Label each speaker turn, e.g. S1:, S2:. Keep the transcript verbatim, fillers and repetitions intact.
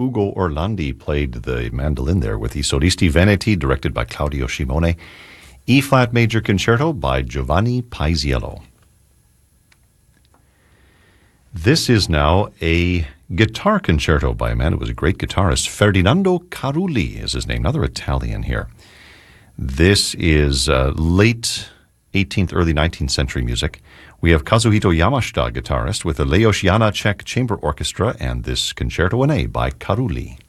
S1: Ugo Orlandi played the mandolin there with I Solisti Veneti, directed by Claudio Scimone. E-flat Major Concerto by Giovanni Paisiello. This is now a guitar concerto by a man who was a great guitarist. Ferdinando Carulli is his name, another Italian here. This is uh, late eighteenth, early nineteenth century music. We have Kazuhito Yamashita, guitarist, with the Leos Janáček Chamber Orchestra and this Concerto in A by Carulli.